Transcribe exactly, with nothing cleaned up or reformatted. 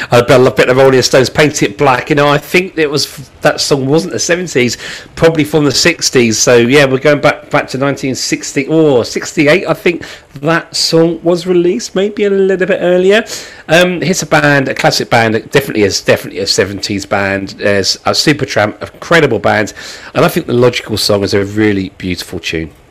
I love bit of Rolling Stones, Paint It Black. You know, I think it was that song wasn't the seventies, probably from the sixties. So yeah, we're going back back to nineteen sixty or sixty-eight. I think that song was released, maybe a little bit earlier. Um, here's a band, a classic band. It definitely is definitely a seventies band. There's a Supertramp, a incredible band, and I think the Logical song is a really beautiful tune.